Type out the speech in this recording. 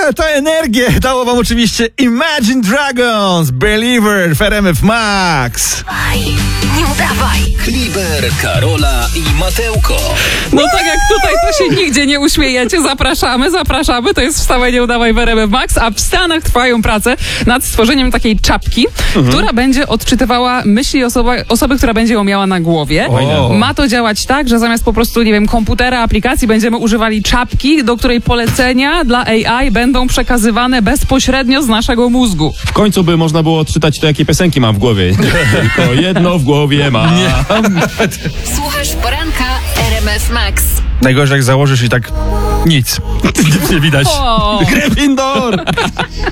Ta energię dało wam oczywiście Imagine Dragons, Believer w RMF Max. Nie udawaj! Kliber, Karola i Mateuko. No tak jak tutaj, to się nigdzie nie uśmiejecie. Zapraszamy. To jest Wstawaj, nie udawaj w RMF Max, a w Stanach trwają prace nad stworzeniem takiej czapki, która będzie odczytywała myśli osoby, która będzie ją miała na głowie. Ma to działać tak, że zamiast po prostu, nie wiem, komputera, aplikacji będziemy używali czapki, do której polecenia dla AI będą przekazywane bezpośrednio z naszego mózgu. W końcu by można było odczytać to, jakie piosenki mam w głowie. Tylko jedno w głowie mam. Słuchasz poranka RMF Max. Najgorzej jak założysz i tak nic. Nic nie widać. O! Gryffindor!